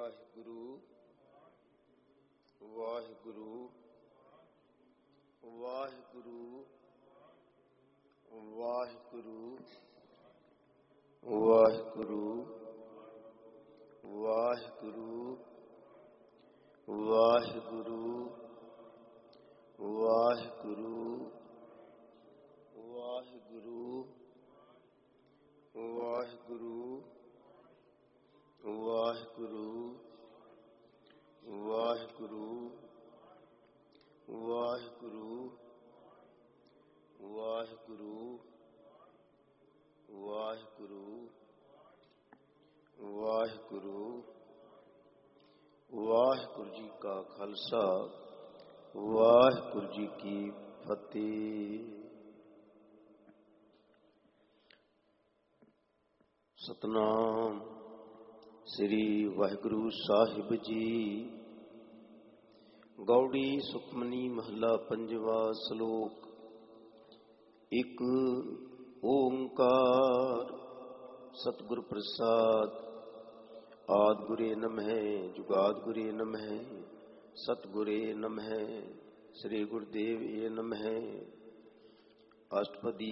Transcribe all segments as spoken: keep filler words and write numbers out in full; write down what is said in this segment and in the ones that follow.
वाहिगुरु वाहिगुरु वाहिगुरु वाहिगुरु वाहिगुरु वाहिगुरु वाहिगुरु वाहिगुरु वाहिगुरु वाहिगुरु वाहिगुरु वाहिगुरु वाहिगुरु वाहिगुरु वाहिगुरु वाहिगुरु वाहिगुरु जी का खालसा वाहिगुरु जी की फतेह। सतनाम श्री वाहिगुरु साहिब जी। गौड़ी सुखमनी महला पंजवा श्लोक। एक ओंकार सतगुर प्रसाद। आद गुरे नमः जुगाद गुरे नमः सतगुरे नमः श्री गुरुदेव ये नमः। अष्टपदी।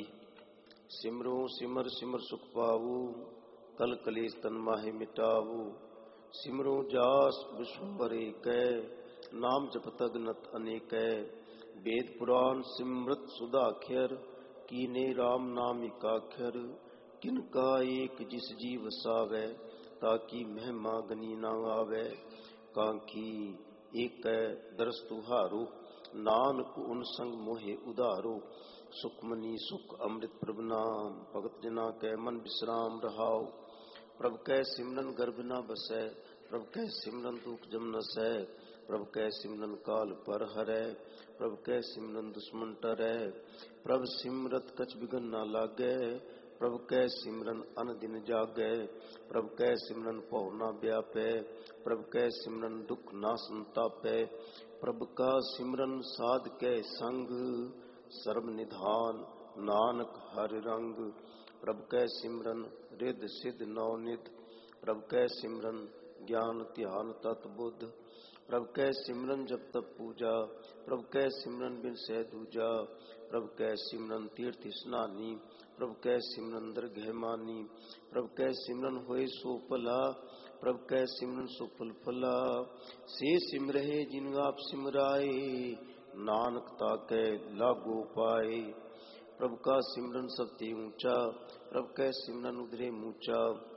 सिमरो सिमर सिमर सुख पावो कल कलेश तन माहे मिटावो। सिमरो जास विश्वभर कै नाम जप तग नत अनेकै। वेद पुराण सिमृत सुधाख्यर कीने राम नाम एकाक्षर। किनका एक जिस जीव सावै ताकि महिमा गनी ना आवे। कांखी एक दरस तुहारो नानक उन संग मोहे उदारो। सुखमनी सुख अमृत प्रभ नाम भगत जना कै मन विश्राम रहाओ। प्रभ कै सिमरन गर्भ न बसै प्रभ कै सिमरन दुख जम न सै। प्रभ कै सिमरन काल पर हरै प्रभ कै सिमरन दुश्मन टरै। प्रभ सिमरत कछ बिघन न लागै प्रभ कै सिमरन अन दिन जागै। प्रभ कै सिमरन पौ न व्यापै प्रभ कै सिमरन दुख न संतापै। प्रभ का सिमरन साध कै संग सर्व निधान नानक हर रंग। प्रभ कै सिमरन रिद्ध सिद्ध नवनिध प्रभ कै सिमरन ज्ञान ध्यान तत् बुद्ध। प्रभ कै सिमरन जप तप पूजा प्रभ कै सिमरन बिन सह दूजा। प्रभ कै सिमरन तीर्थ स्नानी प्रभ कै सिमरन दरगह मानी। प्रभ कै सिमरन होए सो भला प्रभ कै सिमरन सो फल फला। से सिमरहे जिन आप सिमराए नानक ताकै लागो पाए। प्रभ का सिमरन सबते ऊंचा प्रभ कै सिमरन उधरे मूचा।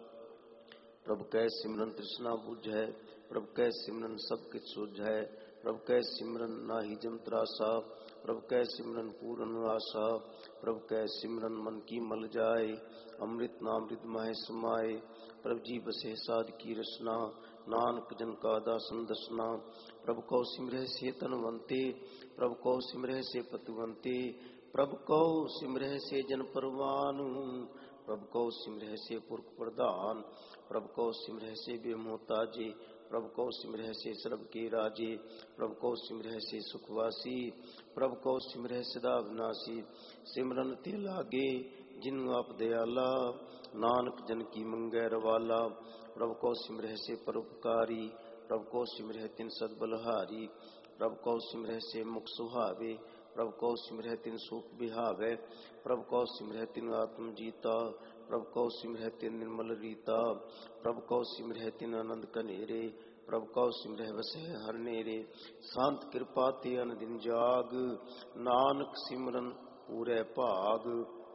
प्रभ कै सिमरन तृष्णा बुझै प्रभ कै सिमरन सब किछ सुझै। प्रभ कै सिमरन नाहि जम त्रासा प्रभ कै सिमरन पूर्ण आशा। प्रभ कै सिमरन मन की मल जाए अमृत नामृत माहे समाए। प्रभ जी बसे साध की रसना नानक जन का दासन दसना। प्रभ को सिमरह से तनवंते प्रभ को सिमरह से पतवंते। प्रभ को सिमरह से जन परवान प्रभ को सिमरह से पुरख प्रधान। प्रभ को सिमरह से बेमोहताजे प्रभ को सिमरह से सर्व के राजे। प्रभ को सिमरह से सुखवासी प्रभ को सिमरह सदा विनाशी। सिमरन ते लागे जिन आप दयाला नानक जन की मंगै रवाला। प्रभ को सिमरह से परोपकारी प्रभ को सिमरह तिन सद्बलहारी। प्रभ को सिमरह से मुख सुहावे प्रभ को सिमरह तिन सुख बिहावे। प्रभ को सिमरह तिन आत्म जीता प्रभ को सिमरह तिन निर्मल रीता। प्रभ को सिमरह तिन आनंद कनेरे प्रभ को सिमरह वसै हर नेरे। शांत कृपा ते अन दिन जाग नानक सिमरन पूरे भाग।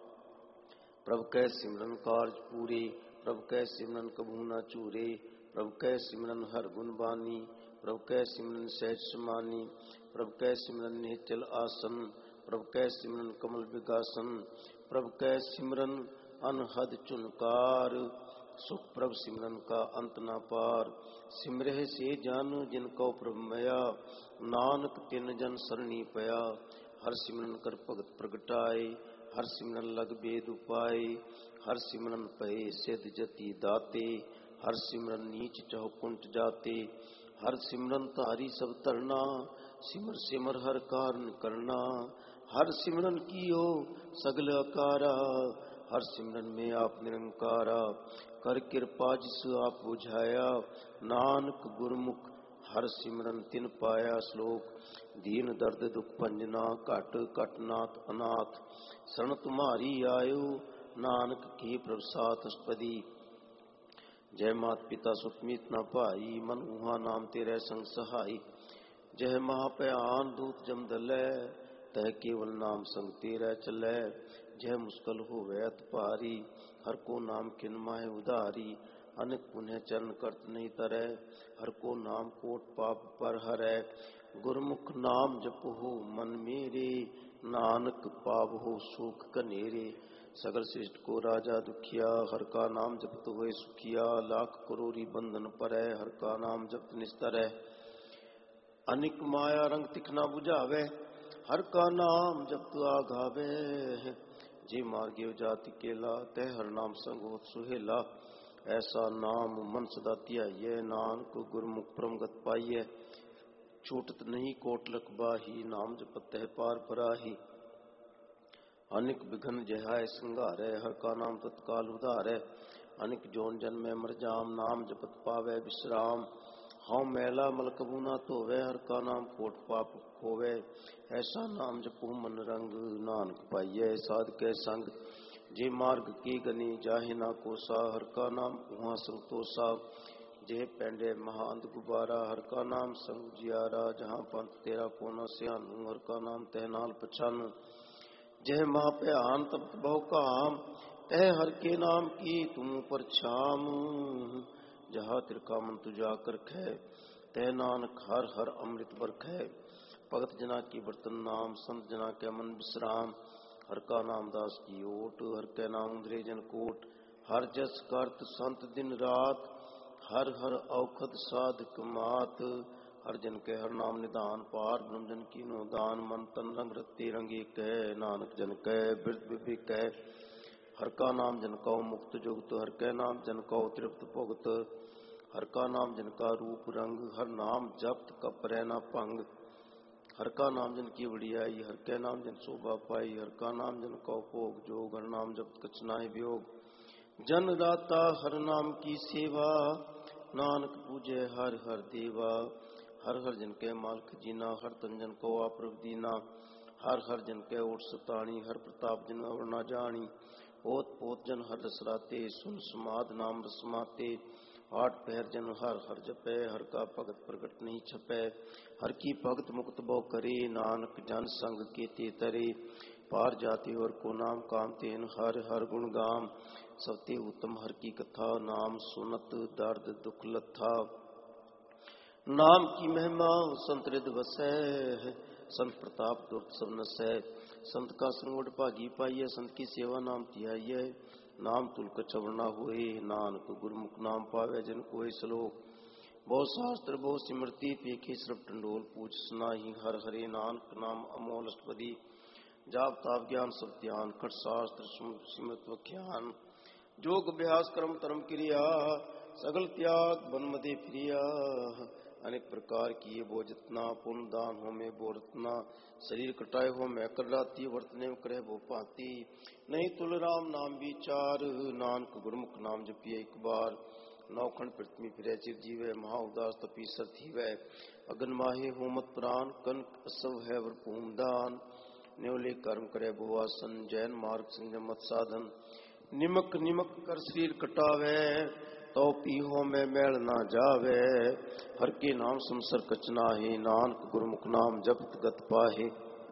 प्रभ कै सिमरन कार्य पूरे प्रभ कै सिमरन कबू न चूरे। प्रभ कै सिमरन हर गुण बानी प्रभ कै सिमरन सहज समानी। प्रभ कै सिमरन निश्चल आसन प्रभ कै सिमरन कमल विगासन। प्रभ कै सिमरन अनहद चुनकार सुख प्रभ सिमरन का अंत न पार। सिमरह से जानो जिनको प्रभ मया नानक तिन जन सरणी पया। हर सिमरन कर भगत प्रगटाए हर सिमरन लग बेद उपाय। हर सिमरन पहे सिद्ध जति दाते हर सिमरन नीच चहु कुंठ जाते। हर सिमरन तारी सब तरना सिमर सिमर हर कारण करना। हर सिमरन कियो सगल अकारा हर सिमरन में आप निरंकारा, कर कृपा जिस आप बुझाया, नानक गुरमुख हर सिमरन तिन पाया। श्लोक दीन दर्द दुख पंजना, घट घट नाथ अनाथ, शरण तुम्हारी आयो, नानक की प्रसाद अष्टपदी। जय मात पिता सुतमीत न भाई, मन उहा नाम तेरे संग सहाई। जय महाभयान दूत जम दलै, तह केवल नाम संग तेरे चलै। जय मुश्किल होवे अत भारी, हर को नाम किन माहे उधारी। अनित पुण्य चरण करत नहीं तरੈ, हर को नाम कोट पाप पर हरै। गुरमुख नाम जपहु मन मेरे, नानक पावहु सुख कनेरे। सगल सृष्टि को राजा दुखिया, हर का नाम जपत होए सुखिया। लाख करोड़ी बंधन परै, हर का नाम जपत निस्तरै। अनिक माया रंग तिखना बुझावे, हर का नाम जपत आघावे। जे मार्गे जाति केला, तह हर नाम संग होत सुहेला। ऐसा नाम मन सदा ध्याइयै, नानक गुरमुख परमगत पाइयै। छूटत नहीं कोटलक बाही, नाम जपत तह पार पराही। अनिक विघन जहाय संघारै, हर का नाम तत्काल उधारै। अनिक जोन जन्मै मर जाम, नाम जपत पावै विश्राम। हाँ मैला मल कबू ना धोवै, हर का नाम कोट पाप खोवै। ऐसा नाम जपहु मन रंग, नानक पाइयै साध कै संग। जे मार्ग के गनी जाहे ना कोसा, हर का नाम उहाँ संतोषा। जे पैंडे महांत गुबारा, हर का नाम संग जियारा। जहाँ पंथ तेरा को न सियानू, हर का नाम तह नाल पछानू। जह महाभयान तपत बहु काम, तह हर के नाम की तुम पर छाम। जहाँ तिरका मन तुझा कर खे, तह नानक हर हर अमृत बरखै। भगत जना की बर्तन नाम, संत जना के मन विश्राम। हर का नाम दास की ओट, हर के नाम उधरे जन कोट। हर जस करत संत दिन रात, हर हर औखद साधक मात। हर जन के हर नाम निधान, पार ब्रह्म जन की नो दान। मन तन रंग रत्ते रंग एक है, नानक जन कै बिरद विवेक है। हर का नाम जन कौ मुक्त जुगत, हर के नाम जन कौ तृप्त भुगत। हर का नाम जन का रूप रंग, हर नाम जपत कपरै न भंग। हर का नाम जन की वडियाई, हर के नाम जन शोभा पाई। हर का नाम जन कौ भोग जोग, हर नाम जपत कछ नाहि वियोग। जन दाता हर नाम की सेवा, नानक पूजे हर हर देवा। हर हर जन के मालक जीना, हर तन जन को आप दीना। हर हर जन के ओट सताणी, हर प्रताप जन और न जानी। ओत पोत जन हर रसराते, सुन समाद नाम रसमाते। आठ पहर जन हर हर जपै, हर का भगत प्रगट नहीं छपै। हर की भगत मुक्त बहु करे, नानक जन संग केते तरे। पार जाति और को नाम काम तेन, हर हर गुण गाम। सबते उत्तम हर की कथा, नाम सुनत दर्द दुख लथा। नाम की महिमा संत हृदय बसै, संत प्रताप दुर्त सब नसै। संत का संग भागी पाइयै, संत की सेवा नाम धियाइयै। नाम तुलक चवरना होए, नानक गुरमुख नाम पावे जन कोय। श्लोक बहु शास्त्र बहु सिमरती, पेखे श्रव टंडोल पूछ सुनाही। हर हरे नानक नाम अमोल अष्टपदी। जाप ताप ज्ञान सब ध्यान, खट शास्त्र सिमरत व्याख्यान। जोग अभ्यास कर्म धर्म क्रिया, सगल त्याग बन मदे प्रिया। अनेक प्रकार किए बो जितना, पुण्य दान हो में बो रत्ना। शरीर कटाए हो मैं कर राती, वर्तने में करे बो पाती। नहीं तुल राम नाम विचार, नानक गुरमुख नाम जपिए एक बार। नौखंड पृथ्वी फिरे चिर जीवे, महा उदास तपी सर थीवै। अगन माहे होमत प्राण, कनक असव है वर भूम दान। न्योले कर्म करे बो आसन, जैन मार्ग संयम मत साधन। निमक निमक कर शरीर कटावे, तो पीहो में मैल ना जावे। हर के नाम संसर कचना है, नानक गुरमुख नाम जपत गत पाहे।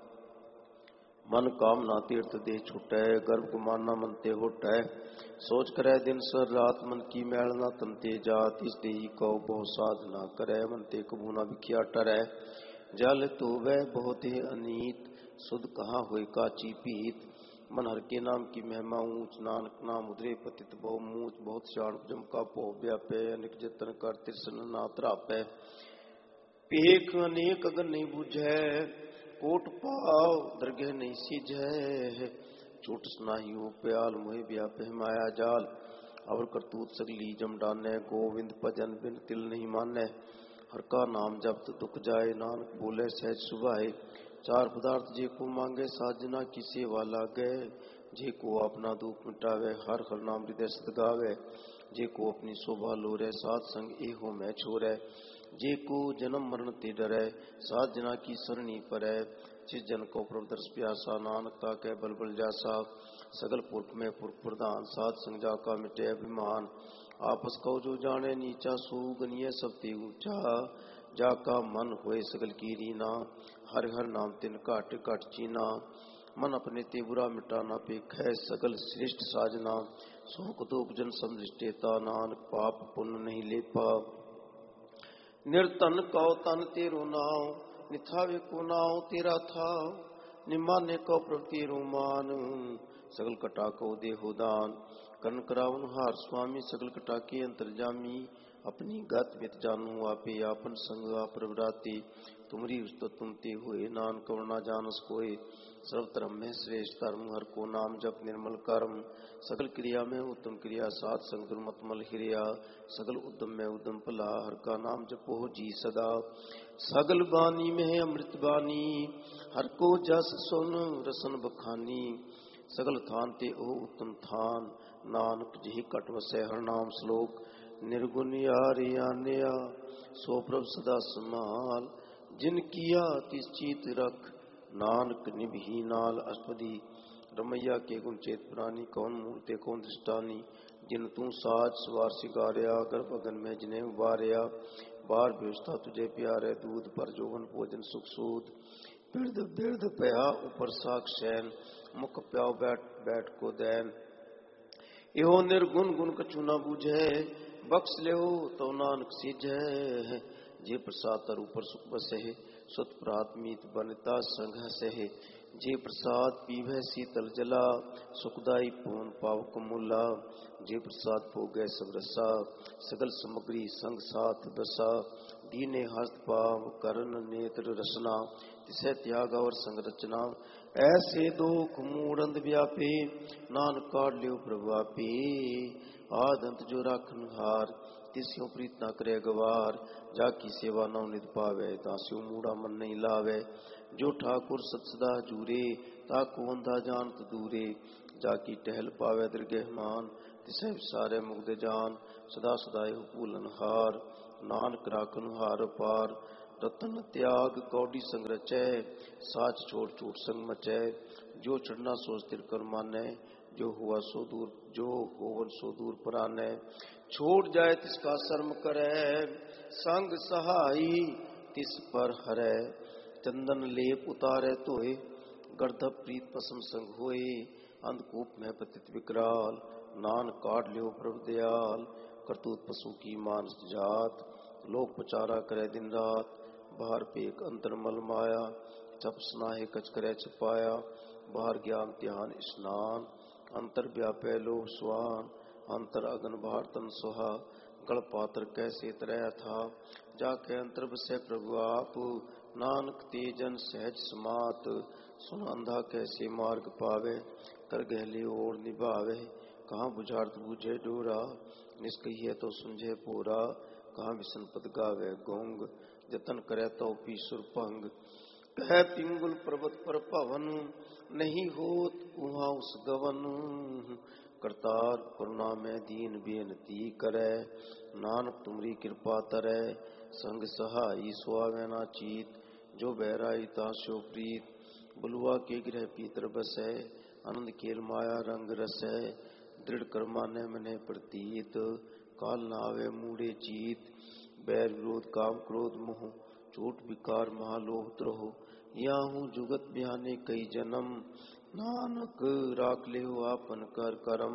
मन कामना तीर्थ दे छुटै, गर्भ गुमाना मन ते होटै। सोच करे दिन सर रात, मन की मैल ना तनते जात। इस देही को बहु साधना करे, मन ते कबू ना बिखिया टरै। जल तो वह बहुत ही अनीत, सुध कहाँ होए काची पीत। मन हर के नाम की महिमा ऊंच, नानक नाम उधरे पतित बहु मूच। बहुत शाण जम का पो व्यापै, अनेक जतन कर तिरसन ना त्रापै। पेख अनेक अगन नहीं बुझै, कोट पाव दरगह नहीं सिझै। छोट सुनाही हो प्याल, मोहि व्यापै माया जाल। अवर करतूत सगली जम डानै, गोविंद भजन बिन तिल नहीं मानै। हर का नाम जपत दुख जाए, नानक बोले सहज सुभाए। चार पदार्थ जे को मांगे, साजना की सेवा लागे। जे को अपना दुख मिटावे, हर हर नाम हृदय सद गावे। जे को अपनी शोभा लोरे, सात संग एहो मैं छोड़े। जे को जन्म मरण ते डरे, सात जना की सरणी परै। जिस जन को प्रभु दर्श प्यासा, नानक ताकै बल बल जासा। सगल पुरख में पुरख प्रधान, सात संग जाका मिटे अभिमान। आपस को जो जाने नीचा, सो गनिय सब ते ऊंचा। जाका मन होए सगल की रीना, हर हर नाम तिन घट घट चीना। मन अपने ते बुरा मिटाना, पेखै सगल श्रेष्ठ साजना। शोक दोप जन समदृष्टेता, नानक पाप पुण्य नहीं लेपा। निर्तन कौ तन तेरो नाव, निथावे को नाव तेरा था। निमाने को प्रभु तेरो मान, सगल कटा को देहो दान। कर्ण करावन हार स्वामी, सगल कटा के अंतर्जामी। अपनी गत मित जानू, आपे आपन संग आप प्रभुराती। तुमरी उस्तत तुम ते हुए, नानक वरना जानस कोय। सर्व धर्म में श्रेष्ठ धर्म, हर को नाम जप निर्मल कर्म। सगल क्रिया में उत्तम क्रिया, सात संग दुर्मत मल हिरिया। सगल उद्यम में उद्यम भला, हर का नाम जपो जी सदा। सगल बानी में अमृत बानी, हर को जस सुन रसन बखानी। सगल थान ते ओ उत्तम थान, नानक जिहि कट वसै हर नाम श्लोक। निर्गुण यारे आन्या, सो प्रभ सदा समाल। जिन किया तिस चीत रख, नानक निभही नाल अष्टपदी। रमैया के गुण चेत प्राणी, कौन मूर्ते कौन दृष्टानी। जिन तू साज सवार सिगारिया, गर्भ अगन में जिन्हें उबारिया। बार व्यवस्था तुझे प्यारे, दूध पर जोवन भोजन सुख सूद। बिरद बिरद पया ऊपर साक सैन, मुख प्याव बैठ बैठ को दैन। एहो निर्गुण गुण कछु न बूझे, बख्श ले हो तो नानक सीझे। जे प्रसाद तर ऊपर सुख बसे, सुत प्रातमीत बनता संघ सहे। जे प्रसाद पीवे शीतल जला, सुखदाई पून पावक मूला। जे प्रसाद भोगे सब रसा, सगल सामग्री संग साथ बसा। दीने हस्त पाव करण नेत्र रसना, तिसे त्याग और संग रचना। ऐसे दुख मूढ़ व्यापे, नानक काढ़ लियो प्रभु आपे। आद अंत जो राखन हार, तिस्यों प्रीत न करे गवार। जाकी सेवा नौ निध पावे, दास्यों मूढ़ा मन नहीं लावे। जो ठाकुर सत सदा जूरे, ताको अंधा जानत दूरे। जाकी टहल पावे दरगह मान, तिसे विसारे मुग्ध जान। सदा सदाए भूलन हार, नानक राखन हार पार। रतन त्याग कौड़ी संग रचै, साच छोड़ चूट संग मचै। जो चढ़ना सो स्थिर कर मानै, जो हुआ सो दूर जो होवन सो दूर परानै। छोड़ जाए तिसका शर्म करे, संग सहाई तिस पर हरै। चंदन लेप उतारे तोय, गर्दभ प्रीत पसम संग होए। अंधकूप में पतित विकराल, नान काट लियो प्रभु दयाल। करतूत पशु की मानस जात, लोक पचारा करे दिन रात। बाहर पेक अंतर मल माया, चप स्नाहे कच करे छपाया। बाहर ज्ञान ध्यान स्नान, अंतर व्यापै लोभ स्वान। अंतर अगन बाहर तन सुहा, गल पात्र कैसे तरह था। जाके अंतर बसे प्रभु आप, नानक तेजन सहज समात। सुन अंधा कैसे मार्ग पावे, कर गहले और निभावे। कहाँ बुझार्थ बूझे डोरा, निष्कहिए तो सुंझे पूरा। कहाँ विसन पद गावे गोंग, जतन करे तो पीसुर भंग। कह पिंगुल पर्वत पर पवन, नहीं होत उहाँ उस गवन। करतार करुणा में दीन बेनती करे, नानक तुमरी कृपा तरै। संग सहाई सुआवे ना चीत, जो बहराई तास्यो प्रीत। बुलुआ के गृह पीतर बसै, आनंद केल माया रंग रसै। दृढ़ कर्माने मने प्रतीत, काल न आवे मूढ़े चीत। बैर विरोध काम क्रोध मोह, चोट विकार महालोभ द्रोह। याहू जुगत बिहाने कई जन्म, नानक राख ले हो आपन कर करम।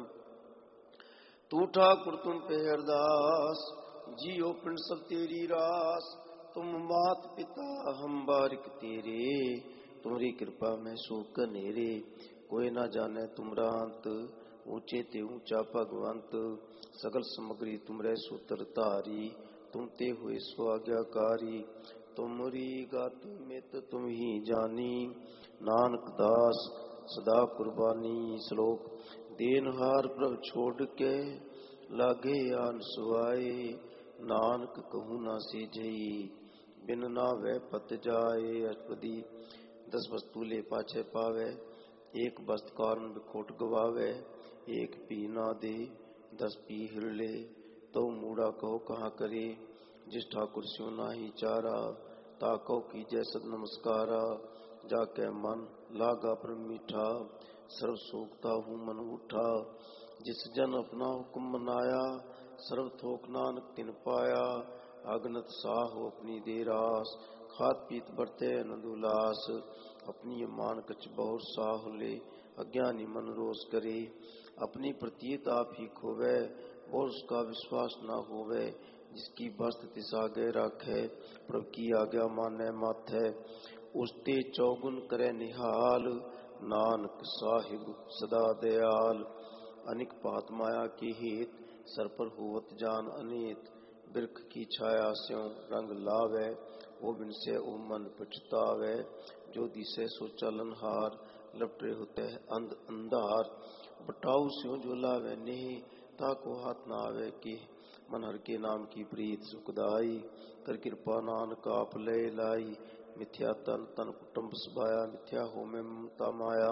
तू ठाकुर तुम पे अरदास, जियो पिंड सब तेरी रास। तुम मात पिता हम बारिक तेरे, तुम्हारी कृपा में शोक नेरे। कोई ना जाने तुमरा अंत, ऊंचे ते ऊंचा भगवंत। सगल सामग्री तुमरे सूत्र धारी, तुम ते हुए सो आज्ञाकारी। तुमरी गात मित तुम ही जानी, नानक दास सदा कुर्बानी। श्लोक देनहार प्रभ छोड़ के, लागे आन सुआए। नानक कहूँ ना सीझई, बिन ना वह पत जाए। अष्टपदी दस वस्तु ले पाछे पावे, एक वस्त कारण बिखोट गवावे, एक पी ना दे दस पी हिर ले, तो मूड़ा कहो कहाँ करे, जिस ठाकुर स्यों नाही चारा, ताको की जैसद नमस्कारा, जाके मन लागा पर मीठा, सर्व सोखता हूँ मन उठा, जिस जन अपना हुक्म मनाया, सर्व थोक नानक तिन पाया, अगनत साहो अपनी देरास, खात पीत बरते आनंद उल्लास, अपनी मान कछ बहुर साह ले, अज्ञानी मन रोष करे, अपनी प्रतीत आप ही खोवे, और उसका विश्वास न होवे, जिसकी वस्त तिस आगे रखे, प्रभु की आज्ञा माने माथे, उसते चौगुन करे निहाल, नानक साहिब सदा दयाल, अनिक पात माया की हित, सर पर होवत जान अनीत, बिरख की छाया स्यों रंग लावे, वो बिन से ओ मन पछतावे, जो दिसे सो चलन हार, लपटे होते अंध अंधार, बटाऊ स्यों जो लावे नहीं, ताको हाथ ना आवे कि, मन हर के नाम की प्रीत सुखदाई, कर कृपा नानक आप ले लाई, मिथ्या तन तन कुटुंब सबाया, मिथ्या हो में ममता माया,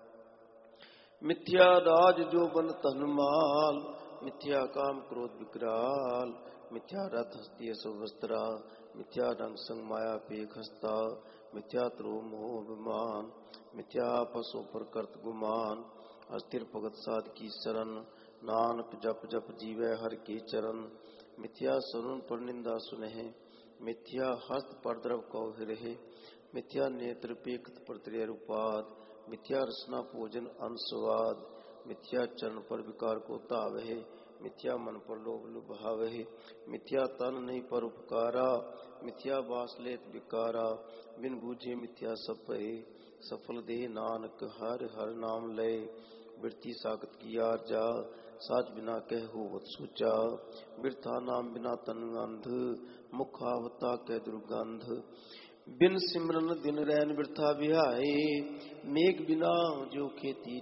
मिथ्या राज जो बन तन माल, मिथ्या काम क्रोध विकराल, मिथ्या रथ हस्ती सुवस्त्रा, मिथ्या रंग संग माया पेख हस्ता, मिथ्या त्रो मोह अभिमान, मिथ्या आपसों पर कर्त गुमान, अस्थिर भगत साध की शरण, नानक जप जप जीवे हर के चरण, मिथ्या सुन पर निंदा सुनहि, मिथ्या हस्त पर द्रव कौ हिरहि, मिथ्या नेत्र पेखत पर त्रेर उपाद, मिथ्या रसना भोजन अंसवाद, मिथ्या चरण पर विकार को तावहे, मिथ्या मन पर लोभ लुभावहे, मिथ्या तन नहीं पर उपकारा, मिथ्या वास लेत विकारा, बिन बूझे मिथ्या सपहे, सफल दे नानक हर हर नाम लय, वृत्ति सागत की यार जा, साच बिना कह होवत सोचा, बिरथा नाम बिना तन अंध, मुख आवता कह दुर्गंध, बिन सिमरन दिन रैन वृथा बिहाए, मेघ बिना जो खेती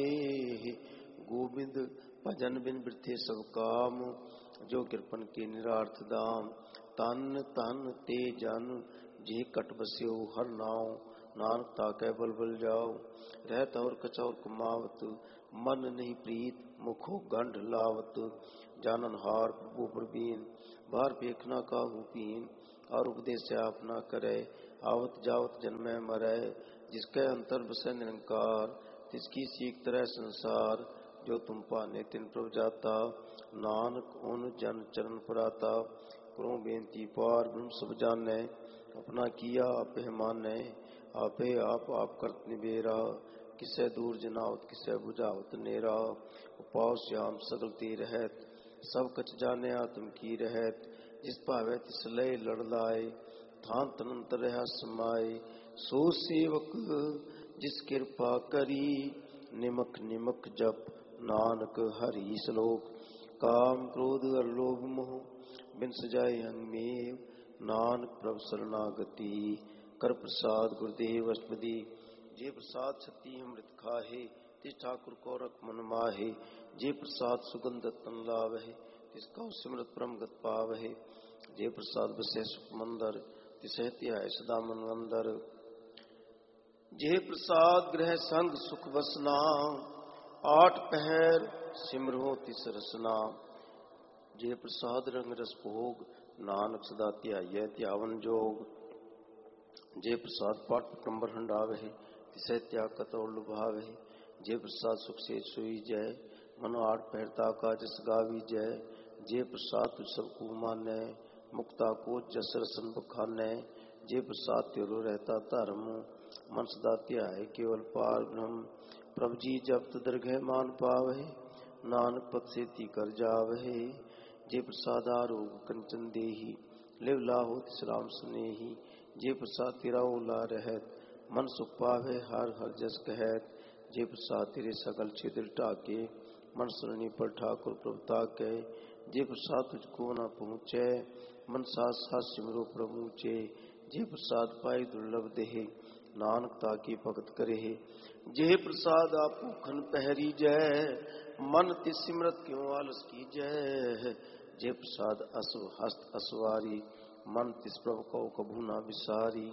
जाए, गोविंद भजन बिन वृथे सब काम, जो कृपन के निरार्थ दाम, तन तन ते जन जे कट बस्यो हर नाव, नानक ताकै बल बल जाओ, रहत और कचौर कमावत, मन नहीं प्रीत मुखो गंढ लावत, जानन हार प्रभु प्रवीण, बाहर पेखना काहू पीन, और उपदेश आप न करे, आवत जावत जन्मे मरे, जिसके अंतर बसे निरंकार, तिसकी सीख तरह संसार, जो तुम पाने तिन प्रभ जाता, नानक उन जन चरण पराता, करो बेनती पार ब्रह्म सब जाने, अपना किया आपे माने, आपे आप आप करत निबेरा, किसे दूर जनावत किसे बुझावत नेरा, उपाव श्याम सगल ती रहत, सब कछ जाने आत्म की रहत, जिस भावे तिस लय लड़ लाए, थान तनंतर रहा समाए, सो सेवक जिस कृपा करी, निमक निमक जप नानक हरि श्लोक, काम क्रोध और लोभ मोह बिन सजाए अंग में, नानक प्रभु शरणागति, कर प्रसाद गुरुदेव अष्टपदी, जे प्रसाद छत्ती अमृत खाहे, तिस ठाकुर को रख मन माहे, जे प्रसाद सुगंध तन लावहे, तिसका सिमरत परम गत पावहे, जे प्रसाद बसे सुख मंदर, तिसह त्याय सदा मन अंदर, जे प्रसाद ग्रह संग सुख वसना, आठ पहर सिमरो तिस रसना, जे प्रसाद रंग रस भोग, नानक सदा त्याय त्यावन जोग, जे प्रसाद पाठ पकंबर हंडावहे, तिसह त्याग कतौर लुभावहे, जे प्रसाद सुख से सोई जय, मन आठ पहरता का जस गावी जय, जे प्रसाद तुझ सबको माने, मुक्ता को जस रसन बखाने, जे प्रसाद तेरो रहता धर्म, मन सदा त्याय केवल पार ब्रह्म, प्रभु जी जब दीर्घ मान पावहे, नानक पद से ती कर जावहे, जे प्रसाद आरोग कंचन देही, लिव लाहो तिस राम सुनेही, जे प्रसाद तेरा ओला रहत, मन सुख पावे हर हर जस कहत, जे प्रसाद तेरे सकल छिद्र टाके, मन सरणी पर ठाकुर प्रभुता के, जे प्रसाद तुझको न पहुँचे, मन साथ साथ सिमरो प्रभुचे, जे प्रसाद पाई दुर्लभ देहे, नानक ताकी भगत करे, जे प्रसाद आपको खन पहरी जय, मन तिस सिमरत क्यों आलस की जय, जे प्रसाद असव हस्त असवारी, मन तिस प्रभु को कभू ना विसारी,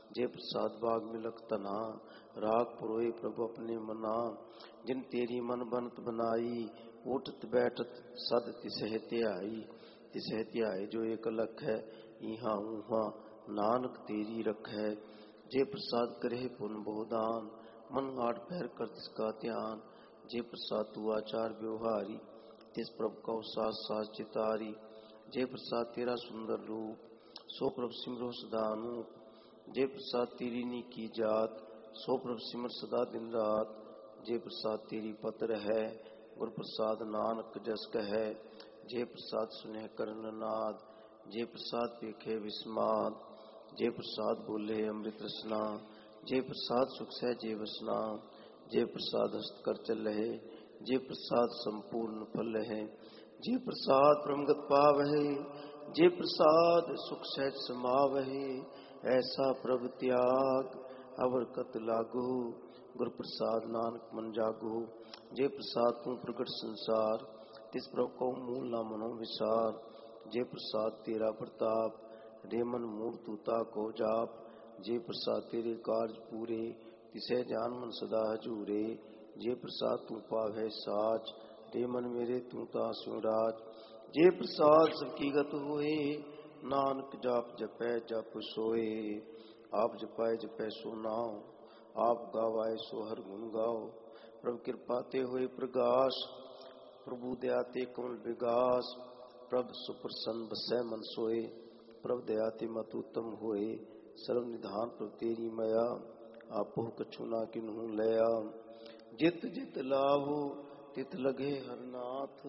जे प्रसाद बाग मिलक तना, राग पुरोए प्रभु अपने मना। जिन तेरी मन बनत बनाई, उठत बैठत सद तिसह त्याई। तिसह त्याई जो एक लख है, इहा उहा नानक तेरी रख है। जे प्रसाद करे पुन बहुदान, मन आठ पैर कर तिसका ध्यान। जे प्रसाद तू आचार व्यवहारी, तिस प्रभु कौ सास सास चितारी। जे प्रसाद तेरा सुंदर रूप, सो प्रभु सिमरो सदा अनूप। जे प्रसाद तेरी नीकी जात, सो प्रभु सिमर सदा दिन रात। जे प्रसाद तेरी पत्र है, गुर प्रसाद नानक जस कह। जे प्रसाद सुनह करण नाद, जे प्रसाद पेखे विस्माद। जे प्रसाद बोले अमृत रसना, जे प्रसाद सुख सह जे वसना। जे प्रसाद हस्त कर चल है, जे प्रसाद संपूर्ण फल है। जे प्रसाद ब्रह्मगत पावहे, जे प्रसाद सुख सहज समावहे। ऐसा प्रभु त्याग अवर कत लागो, गुर प्रसाद नानक मन जागो। जे प्रसाद तू प्रगट संसार, तिस प्रभु को मूल न मनो विसार। जे प्रसाद तेरा प्रताप, रे मन मूढ़ तूता को जाप। जे प्रसाद तेरे कार्य पूरे, तिसे जान मन सदा हजूरे। जे प्रसाद तू पावै साच, रे मन मेरे तू तासु राज। जे प्रसाद सबकी गत होए, नानक जाप जपै जप सोए। आप जपाए जपै सो नाओ, आप गावाए सो हर गुण गाओ। प्रभु कृपा ते होए प्रगाश, प्रभु दया ते कमल विगास। प्रभु सुप्रसन्न बसै मन सोए, प्रभु दया ते मत उत्तम होए। सर्व निधान प्रभु तेरी मया, आपो कछु ना किन्हू लया। जित जित लाभो तित लगे हरनाथ,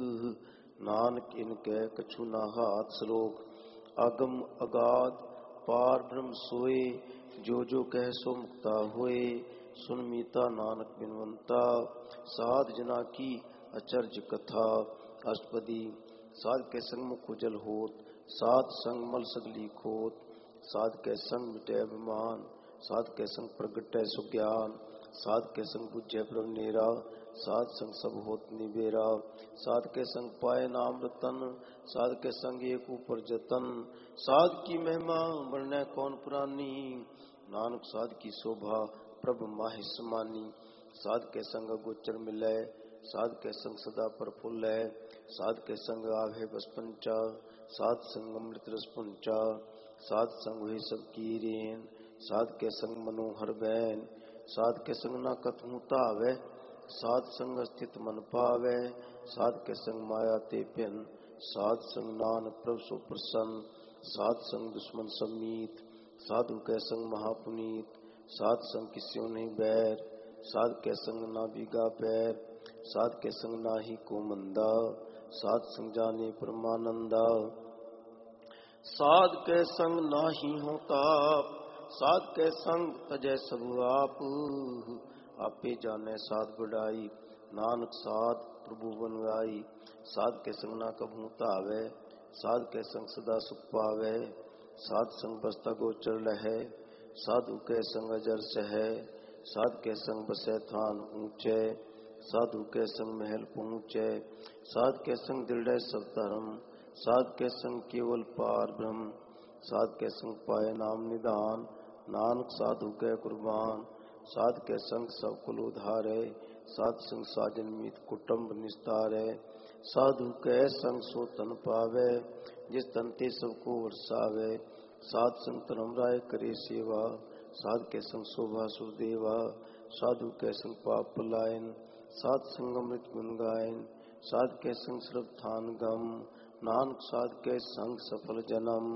नानक इनकै कछु ना हाथ। श्लोक अगम अगाध पार ब्रह्म सोए, जो जो कह सो मुक्ता होए। सुन मीता नानक बिनवंता, साध जना की अचर्ज कथा। अष्टपदी साध के संग मुख उजल होत, साध संग मल सगली खोत। साध के संग मिटे अभिमान, साध के संग प्रगटै सुज्ञान। साध के संग बुझै प्रभु नेरा, साध संग सब होत निबेरा। साध के संग पाए नाम रतन, साध के संग एक ऊपर जतन। साध की महिमा वर्णै कौन पुरानी, नानक साध की शोभा प्रभु माहि समानी। साध के संग गोचर मिलै, साध के संग सदा प्रफुल्लै। साध के संग आवे बस पंचा, साध संग अमृत रस पुंचा। साध संग हुई सब की रेन, साध के संग मनोहर बैन। साध के संग ना कतहु तावै, साध संग स्थित मन पावै। साध के संग माया ते प्यन, साध संग नानक प्रभु सो प्रसन्न। साध संग दुश्मन सब मीत, साधु के संग महापुनीत। साध संग किस्यों नहीं बैर, साध के संग ना बीगा पैर। साध के संग ना ही को मंदा, साध संग जाने परमानंदा। साध के संग नाही हो ताप, साध के संग तजै सब आप। आपे जाने साध बढ़ाई, नानक साध प्रभु बनवाई। साध के संग ना कभू तावै, साध के संग सदा सुख पावै। साध संग बसता गोचर लहै, साधु के संग अजर सहै। साध के संग बसै थान ऊंचे, साधु के संग महल पहुँचे। साध के संग दृढ़ सब धर्म, साध के संग केवल पार ब्रह्म। साध के संग पाए नाम निदान, नानक साधु के कुर्बान। साध के संग सब कुल उधारे, साध संग साजन मीत कुटुंब निस्तारे। साधु के संग सो तन पावे, जिस तन ते सबको वर्षावे। साध संग धर्म राय करे सेवा, साध के संग शोभा सुरदेवा। साधु के संग पाप पलायन, साध संग अमृत गुण गायन। साध के संग श्रद्धान गम, नानक साध के संग सफल जन्म।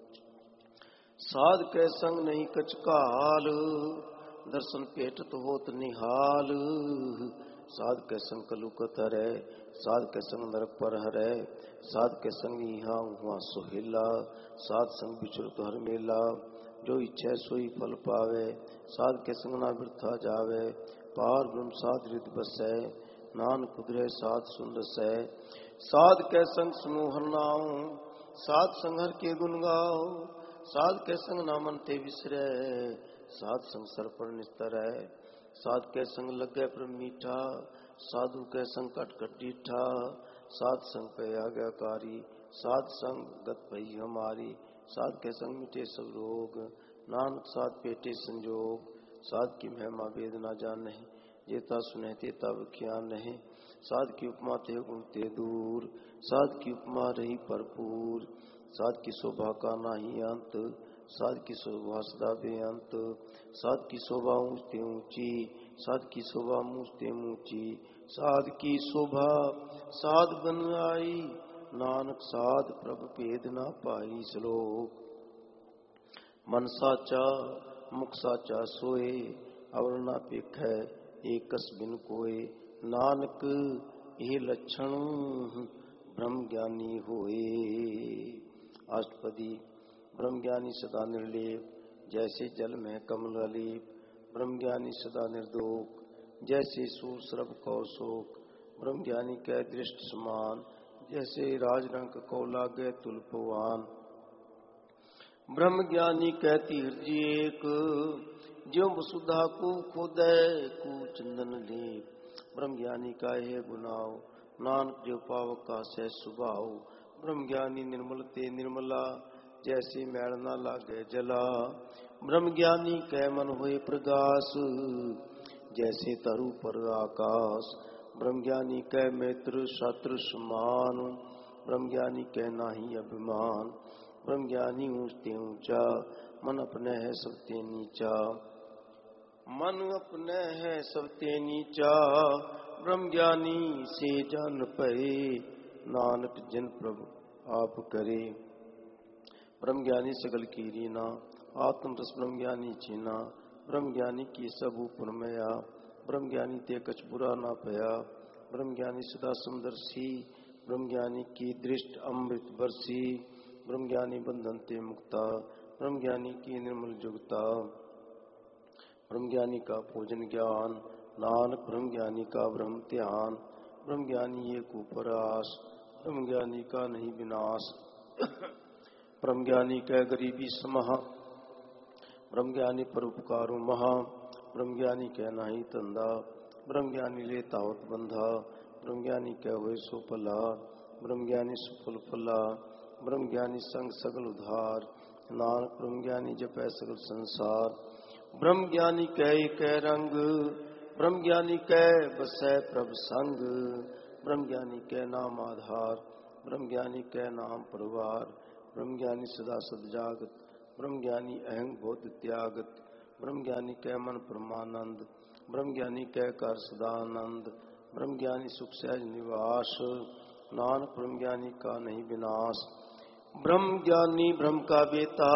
साध के संग नहीं कछ काल, दर्शन पेटत होत निहाल। साध के संग कलुकत हरै, साध के संग नरक पर हरै। साध के संग इहाँ उहाँ सोहेला, साध संग विचरत हर मेला। जो इच्छै सोई फल पावे, साध के संग ना वृथा जावे। पार ब्रह्म साध हृदय बसै, नानक उधरे साध सुन रसै। साध के संग सुनो हर नाम, साध संग हर के गुण गाओ। साध के संग नामन ते विसरै, साध संग सर पर निस्तरै। साध के संग लगे पर मीठा, साधु के संग कट कट डीठा। साध संग पे आज्ञाकारी, साध संग गत भई हमारी। साध के संग मिटे सब रोग, नानक साध पेटे संजोग, साध की महिमा वेद ना जान नहीं, जेता सुने तेता विख्यान नहीं। साध की उपमा ते गुण ते दूर, साध की उपमा रही भरपूर। साध की शोभा का नाही अंत, साध की शोभा सदा बेअंत। साध की शोभा ऊंच ते ऊंची, साध की शोभा ऊंच ते ऊंची। साध की शोभा साध बन आई, नानक साध प्रभ भेद ना पाई। श्लोक। मन साचा मुख साचा सोए, अवर ना पेखै एकस बिन कोय। नानक ये लक्षण ब्रह्म ज्ञानी होए। अष्टपदी। ब्रह्म ज्ञानी सदा निर्लेप, जैसे जल में कमल अलेप। ब्रह्म ज्ञानी सदा निर्दोष, जैसे सूर श्रभ कौशोक। ब्रह्म ज्ञानी कै दृष्ट समान, जैसे राजरंक को लागे तुलपवान। ब्रह्म ज्ञानी कहती हृदय एक, ज्यों वसुधा को खोदै कू चंदन लेप। ब्रह्म ज्ञानी का है गुनाव, नानक जो पावक का सह सुभाव। ब्रह्म ज्ञानी निर्मल ते निर्मला, जैसे मैल ना लागे जला। ब्रह्म ज्ञानी कै मन होए प्रगास, जैसे तरु पर आकाश। ब्रह्म ज्ञानी कै मित्र शत्रु समान, ब्रह्म ज्ञानी कै नाही अभिमान। ब्रह्म ज्ञानी ऊंचते ऊंचा, मन अपने है सबते नीचा। मन अपने है सबते नीचा, ब्रह्म ज्ञानी से जान पए। नानक जिन प्रभु आप करे, ब्रह्म ज्ञानी सगल की रीना। आत्म रस ब्रह्म ज्ञानी चीना, ब्रह्म ज्ञानी की सब उपरमया। ब्रह्म ज्ञानी ते कछ बुरा ना पया, ब्रह्म ज्ञानी सदा समदर्शी। ब्रह्म ज्ञानी की दृष्ट अमृत बरसी, ब्रह्म ज्ञानी बंधन ते मुक्ता। ब्रह्म ज्ञानी की निर्मल जुगता, ब्रह्म ज्ञानी का भोजन ज्ञान। नानक ब्रह्म ज्ञानी का ब्रह्म ध्यान। ब्रह्म ज्ञानी एक उपरास, ब्रह्म ज्ञानी का नहीं विनाश। ब्रह्म ज्ञानी कै गरीबी समहा, ब्रह्म ज्ञानी पर उपकारो महा। ब्रह्म ज्ञानी कै नाही तंदा, ब्रह्म ज्ञानी ले तावत बंधा। ब्रह्म ज्ञानी कै होए सो पला, ब्रह्म ज्ञानी सुफल फला। ब्रह्म ज्ञानी संग सगल उधार, नानक ब्रह्म ज्ञानी जपै सगल संसार। ब्रह्म ज्ञानी कै कै रंग, ब्रह्म ज्ञानी कै बसै प्रभ संग। ब्रह्म ज्ञानी कै नाम आधार, ब्रह्म ज्ञानी कै नाम परिवार। ब्रह्म ज्ञानी सदा सद जागत, ब्रह्म ज्ञानी अहंग बोध त्यागत। ब्रह्म ज्ञानी कै मन परमानंद, ब्रह्म ज्ञानी कै कर सदानंद। ब्रह्म ज्ञानी सुख सहज निवास, नानक ब्रह्म ज्ञानी का नहीं विनाश। ब्रह्म ज्ञानी ब्रह्म का बेता,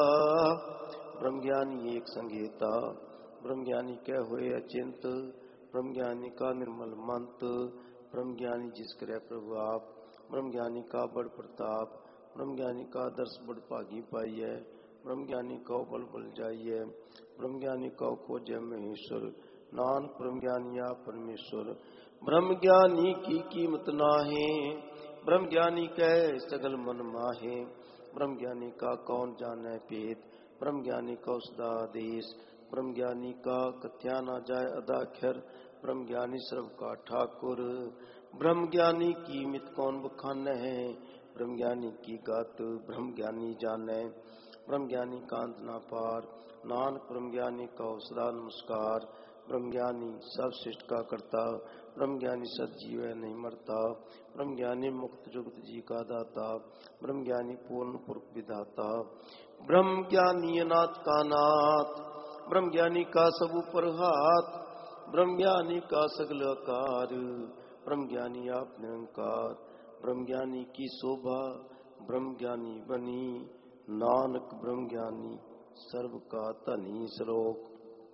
ब्रह्म ज्ञानी एक संगेता। ब्रह्म ज्ञानी कै होए अचिंत, ब्रह्म ज्ञानी का निर्मल मंत। ब्रह्म ज्ञानी जिस करे प्रभु आप, ब्रह्म ज्ञानी का बड़ प्रताप। ब्रह्म ज्ञानी का दर्श बड़ भागी पाइय, ब्रह्म ज्ञानी कौ बल बल जाइए। ब्रह्म ज्ञानी कौ खोजै महेश्वर, नानक ब्रह्म ज्ञानी आप परमेश्वर। ब्रह्म ज्ञानी की कीमत नाहे, ब्रह्म ज्ञानी कै सगल मन माहे। ब्रह्म ज्ञानी का कौन जाने पेद, ब्रह्म ज्ञानी का सदा आदेश। ब्रह्म ज्ञानी का कथ्या ना जाय अदाक्षर, ब्रह्म ज्ञानी सर्व का ठाकुर। ब्रह्म ज्ञानी की मित कौन बखान है, ब्रह्म ज्ञानी की गात ब्रह्म ज्ञानी जाने। ब्रह्म ज्ञानी का अंत ना पार, नानक ब्रह्म ज्ञानी का सदा नमस्कार। ब्रह्म ज्ञानी सब सृष्ट का करता, ब्रह्म ज्ञानी सजीव है नहीं मरता। ब्रह्म ज्ञानी मुक्त जुगत जी का दाता, ब्रह्म ज्ञानी पूर्ण पुरुष विधाता। ब्रह्म ज्ञानी अनाथ का नाथ, ब्रह्म ज्ञानी का सब ऊपर हाथ। ब्रह्म ज्ञानी का सगल आकार, ब्रह्म ज्ञानी आप निरंकार। ब्रह्म ज्ञानी की शोभा ब्रह्म ज्ञानी बनी, नानक ब्रह्म ज्ञानी सर्व का धनी। श्लोक।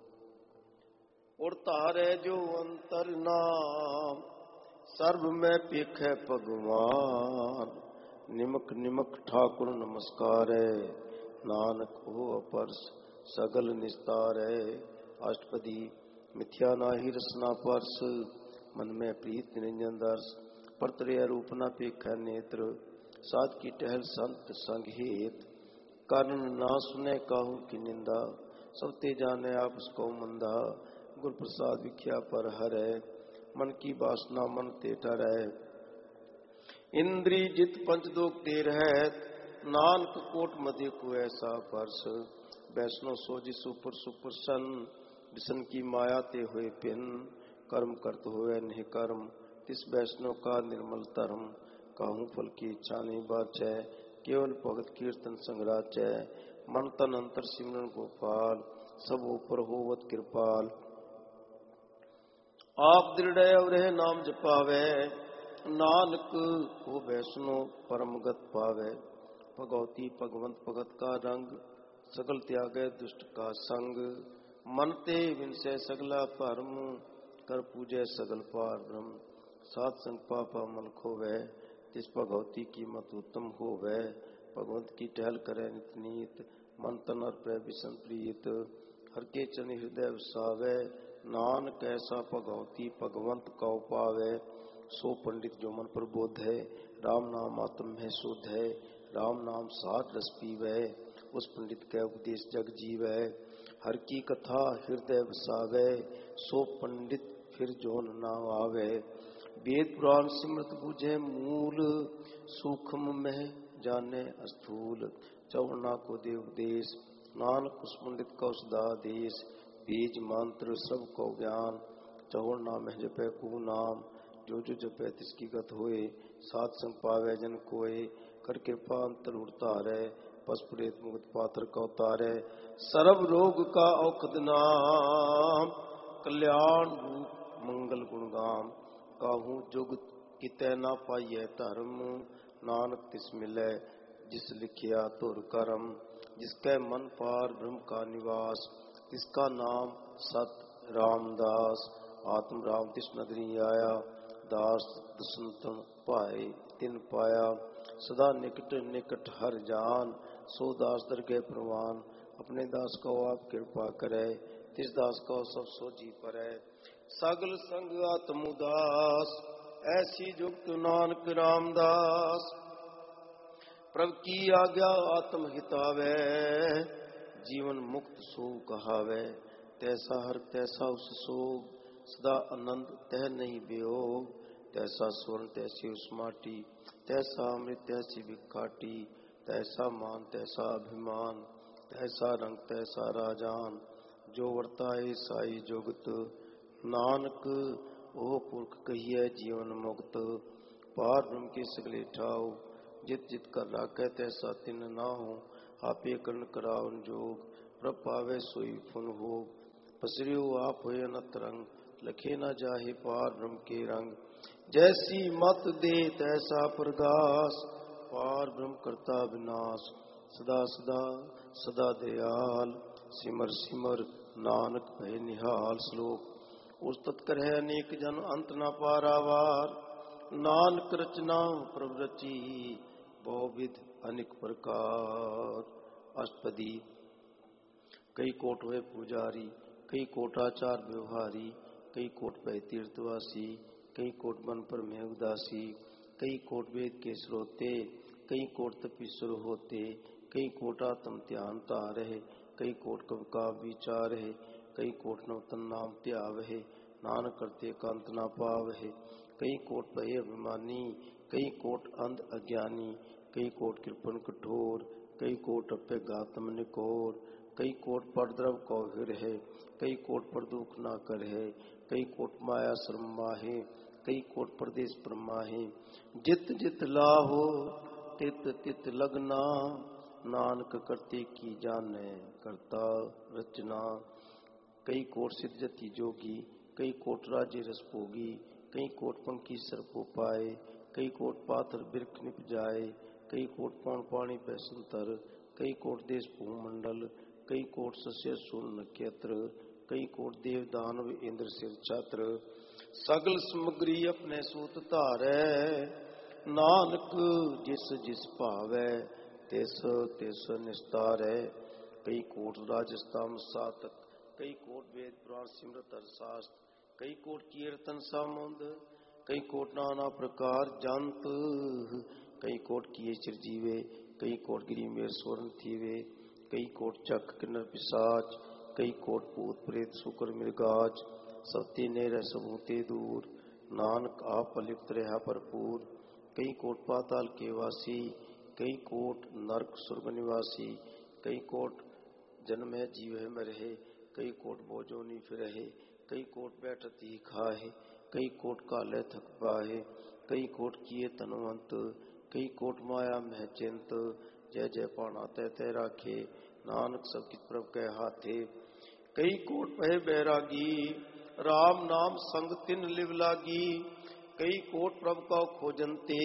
और तारे जो अंतर नाम, सर्व में पेखै भगवान। निमक निमक ठाकुर नमस्कार है, नानक हो अपरस सगल निस्तार है। अष्टपदी। मिथ्या नाही रसना परस, मन में प्रीत निरंजन दर्श। परतरे रूप न पेखै नेत्र, साध की टहल संत संग हेत। कारण ना सुने काहू की निंदा, सब ते जाने आप उसको मंदा। गुर प्रसाद विख्या पर हरै, मन की वासना मन ते टरै। इंद्री जित पंच दोग ते रहत, नानक कोट मध्य को ऐसा परस। वैष्णव सो जिस ऊपर सुप्रसन्न, विष्ण की माया ते हुए भिन्न, कर्म करत हुए नहीं कर्म, तिस वैष्णव का निर्मल धर्म, काहू फल की इच्छा नहीं बाचै, केवल भगत कीर्तन संगराचै, मन तन अंतर सिमरन गोपाल, सब ऊपर होवत कृपाल। आप दृढ़ अवरह नाम जपावे, नानक हो वैष्णव परमगत पावे, भगवती भगवंत भगत का रंग, सगल त्यागे दुष्ट का संग, मन ते विनसे सगला भरम, कर पूजे सगल पार ब्रह्म, सात संग पापा मन खोवे, तिस भगवती की मत उत्तम होवे, भगवंत की टहल करे नित नीत, मन तन अर्पे विषम प्रीत, हर के चरण हृदय वसावे, नानक ऐसा भगवती भगवंत कौ पावे, सो पंडित जो मन प्रबोध है, राम नाम आत्म है शुद्ध है, राम नाम सात रस पीवे, उस पंडित के उपदेश जग जीवे, हर की कथा हृदय वसावे, सो पंडित फिर जोन ना आवे, वेद पुराण सिमरत बुझे मूल, सूक्ष्म में जाने स्थूल, चौना को देव उपदेश, नानक उस पंडित का सदा देश, बीज मंत्र सब को ज्ञान, चौना में जपे कु नाम, जो जो जपे तिसकी गत होए, सात संग पावे जन कोय, कर कृपा अंतर उड़तारे, पस प्रेत मुक्त पात्र का उतारे, सर्व रोग का औखद नाम, कल्याण रूप मंगल गुणगाम, काहू जुग कितै ना पाइये धर्म, नानक तिस मिले जिस लिखिया तुर करम, जिसके मन पार ब्रह्म का निवास, तिसका नाम सत रामदास, आत्म राम तिस नगरी आया, दास दसंतन पाए तिन पाया, सदा निकट निकट हर जान, सो दास दरगे प्रवान, अपने दास को आप कृपा करे, तिस दास को सब सोजी परे, सगल संग आत्म उदास, ऐसी जुगत नानक रामदास, प्रभु की आज्ञा आत्म हितावे, जीवन मुक्त सो कहावे, तैसा हर तैसा उस सोग, सदा आनंद तह नहीं वियोग, तैसा स्वर्ण तैसी उस माटी, तैसा अमृत तैसी विकाटी, तैसा मान तैसा अभिमान, तैसा रंग तैसा राजान, जो वर्ताए साई जुगत, नानक ओ पुरख कहिए जीवन मुक्त, पार ब्रह्म के सगले ठाओ, जित जित कर राखे तैसा तिन ना हो, आपे कर्ण करावन जोग, प्रभ पावे सोई फुन हो, पसरियो आप होय अनत रंग, लखे न जाहे पार ब्रह्म के रंग, जैसी मत दे तैसा प्रगास, पार ब्रह्म करता विनाश, सदा सदा सदा दयाल, सिमर सिमर नानक भय निहाल। श्लोक उस तत्कर है अनेक जन अंत न पारावार, नानक रचना प्रभु रची बहुविध अनेक प्रकार। अष्टपदी। कई कोट हुए पुजारी, कई कोटाचार व्यवहारी, कई कोट भय तीर्थवासी, कई कोट मन पर में उदासी, कई कोट वेद के श्रोते, कई कोट तपीश्वर होते, कई कोट आत्म ध्यान तारहे, कई कोट कब का विचार है, कई कोट नवतन नाम त्याव है, नानक करते कांत ना पाव है, कई कोट भय अभिमानी, कई कोट अंध अज्ञानी, कई कोट कृपण कठोर, कई कोट अपे गातम निकोर, कई कोट पर द्रव कौहिर है, कई कोट पर दुख ना कर है, कई कोट माया श्रम माहे, कई कोट प्रदेश ब्रह्माहे, जित जित लाहो तित तित लगना, नानक करते की जाने करता रचना। कई कोट सिद्ध जति जोगी, कई कोट राज्य रस भोगी, कई कोट पंखी सर्पो पाए, कई कोट पाथर बिरख निप जाए, कई कोट पौन पानी पैसंतर, कई कोट देश भूमंडल, कई कोट सस्य सूर नक्षत्र, कई कोट देव दानव इंद्र सिर छात्र, सगल सामग्री अपने सूत धारै, नानक जिस जिस भावै तिस तिस निस्तारै। कई कोट राजस्थान सातक, कई कोट वेद पुराण सिमरत अरशास्त्र, कई कोट कीर्तन सामुंद, कई कोट नाना प्रकार जंत, कई कोट किए चिरजीवे, कई कोट गिरी मेर स्वर्ण थीवे, कई कोट चक किन्नर पिशाच, कई कोट भूत प्रेत शुकर मृगाज, सत्य ने रह सबूते दूर, नानक आप अलिप्त रहा भरपूर। कई कोट पाताल के वासी, कई कोट नरक स्वर्ग निवासी, कई कोट जन्म है जीव है में रहे, कई कोट बोझोनी फिर रहे, कई कोट बैठत ही खाहे, कई कोट काले थक पाहे, कई कोट किए तनवंत, कई कोट माया में चिंत, जय जय पाना तय तय राखे, नानक सब कित प्रभ के हाथे। कई कोट पहे बैरागी, राम नाम संग तिन लिव लागी, कई कोट प्रभ का खोजनते,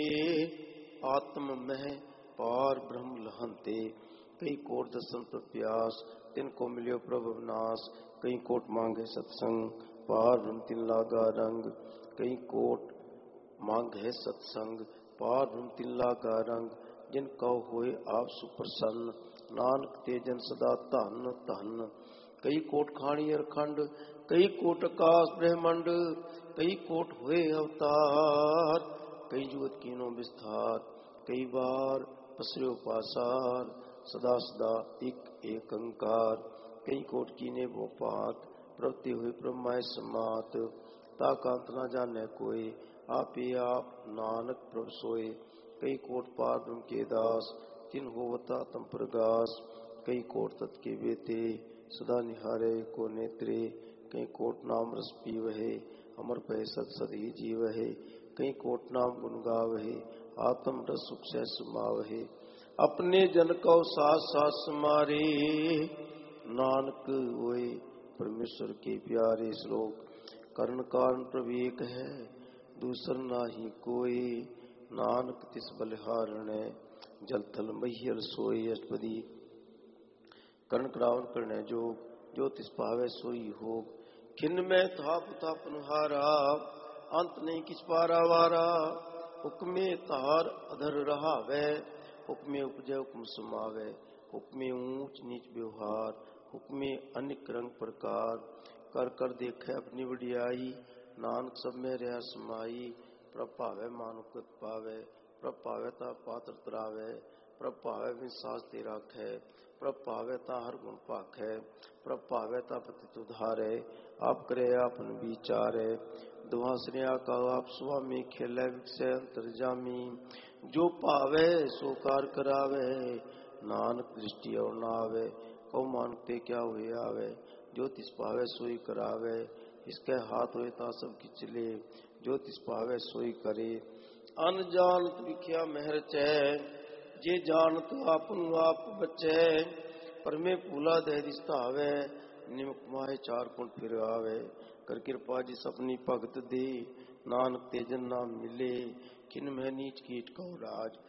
आत्म मह पार ब्रह्म लहनते, कई कोट दर्शन पर प्यास, तिनको मिलियो प्रभु नाश, कई कोट मांगे सत्संग, पार ब्रह्म तिन लागा रंग, कई कोट मांग है सत्संग, पार ब्रह्म तिन लागा रंग, जिन कहो होए आप सुप्रसन्न, नानक तेजन सदा धन धन। कई कोट खाणी अरखंड, कई कोट आकाश ब्रह्मंड, कई कोट हुए अवतार, कई जुगत कीनो विस्तार, कई बार पसर्यो पासार, सदा सदा एक एक अंकार, कई कोट कीने वो पात, प्रवृत्ति हुई ब्रह्माय समात, ताकांत न जाने कोई, आप ही आप नानक प्रभ सोए, कई कोट पार ब्रह्म के दास, तिन होवता तम प्रगास, कई कोट तत् के बेते, सदा निहारे को नेत्रे, कई कोट नाम रस पीवहे, अमर पै सत सद ही जीवहे, कई कोट नाम गुण गावहे, आत्म रस सुख से समावहे, अपने जन को सास सास मारे, नानक होए परमेश्वर के प्यारे श्लोक। कर्ण कारण प्रवेक है, दूसर नाही कोई, नानक तिस बलिहारण, जल थल मह्यल सोई अष्टपदी। कर्ण रावण करने जोग, जो तिस पावे सोई हो, खिन्न में था पुता पुनहारा, अंत नहीं किस पारा वारा, हुक्मे तार अधर रहा वै, हुक्मे उपजय हुक्म समावे, हुक्मे ऊंच नीच व्यवहार, हुक्मे अनेक रंग प्रकार, कर कर देखे अपनी वडियाई, नानक सब में रहा समाई, प्रभ पावे मानुकत पावे, प्रभ पावे ता पात्र तरावे, प्रभ पावे विश्वास ते राखे, प्रभ पावे ता हर गुण पाखे, प्रभ पावे ता पतित उधारे, आप करे आपन विचारे, दुहासनिया का आप स्वामी खेले विकसे अंतर्जामी, जो पावे सो कार करावे, नानक दृष्टि और नावे, कौ मानते क्या हुए आवे, जो तिस पावे सोई करावे, इसके हाथ हुए ता सब खिचले, जो तिस पावे सोई करे, अनजानत विख्या मेहर चै, जे जानत आपन आप बचे, पर में पूला दे दिस्ता आवे, निमक माहे चार कुंड फिर आवे, कर कृपा जिस अपनी भगत दे, नानक तेजन नाम मिले, किन में नीच कीट कहो राज,